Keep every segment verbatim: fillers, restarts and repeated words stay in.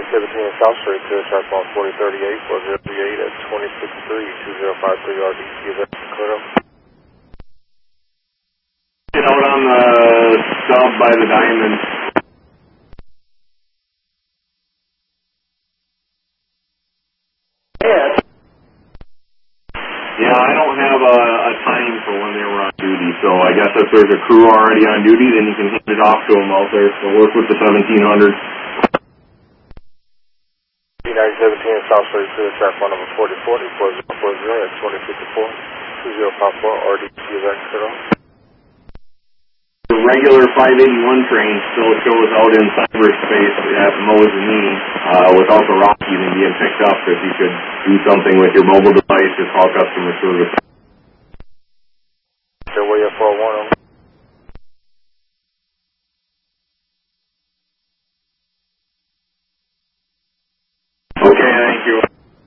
seventeen South Street, clear track on forty thirty-eight, four zero three eight at twenty fifty-three, two zero five three R D C, is that clear up? Get out on the stub by the diamond. Yeah. Yeah, I don't have a, a time for when they were on duty, so I guess if there's a crew already on duty, then you can hand it off to them out there. So work with the seventeen hundred. United seventeen South Street, clear track on number forty forty, four zero four zero at twenty fifty-four, two zero five four R D C, is that clear up? The regular five eighty-one train still shows out in cyberspace at Mosinee uh, without the rock even being picked up. If you could do something with your mobile device, just call customer service. So where you four one oh? Okay, thank you.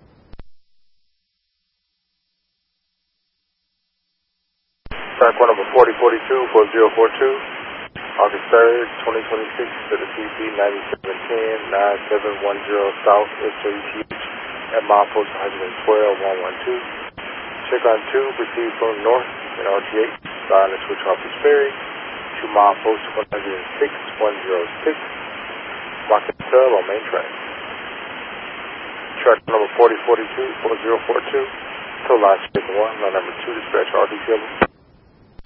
Track one number forty forty-two, four zero four two, August third, twenty twenty-six, to the T C ninety-seven ten, nine seven one zero South S W T H at milepost one twelve, one one two. Check on two, proceed from north in R T H, line and switch off this ferry to milepost one oh six, one oh six, market sub on main track. Track number forty forty-two, four zero four two, tow line check one, line number two, dispatch R D C.